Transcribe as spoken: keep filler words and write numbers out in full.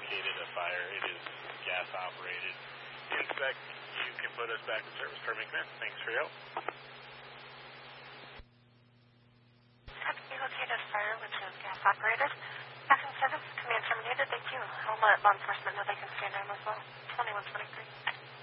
located a fire. It is gas operated. Inspect, you can put us back in service. Terminating command. Thanks for your help. Have you located a fire which is gas operated? Back in service, command terminated. Thank you. I'll let law enforcement